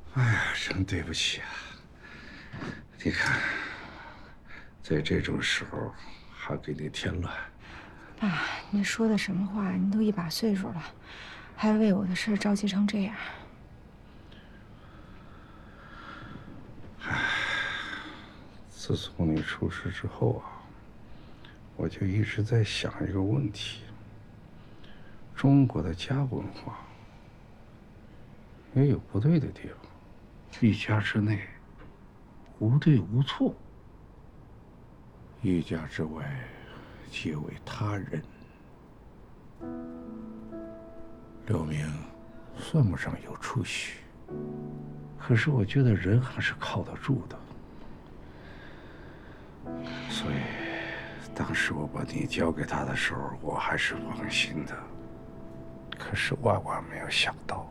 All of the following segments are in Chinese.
哎呀，真对不起啊！你看，在这种时候还给你添乱。 爸，你说的什么话？你都一把岁数了，还为我的事着急成这样。 自从你出事之后啊，我就一直在想一个问题：中国的家文化也有不对的地方，一家之内无对无错，一家之外皆为他人。刘明算不上有出息，可是我觉得人还是靠得住的。所以，当时我把你交给他的时候，我还是放心的。可是万万没有想到，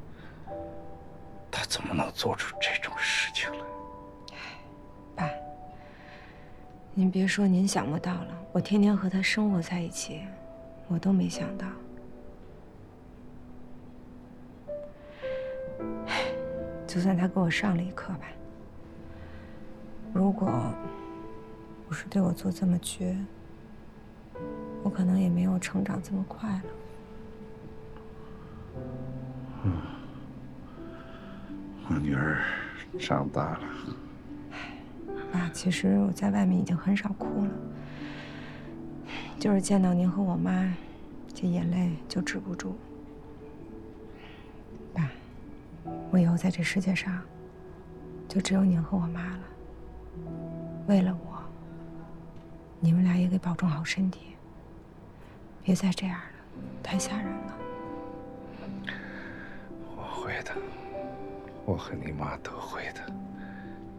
他怎么能做出这种事情来？ 爸，您别说您想不到了，我天天和他生活在一起，我都没想到。就算他给我上了一课吧，如果不是对我做这么绝，我可能也没有成长这么快了。 我女儿长大了。 爸，其实我在外面已经很少哭了，就是见到您和我妈，这眼泪就止不住。爸，我以后在这世界上，就只有您和我妈了。为了我，你们俩也给保重好身体，别再这样了，太吓人了。 我会的，我和你妈都会的。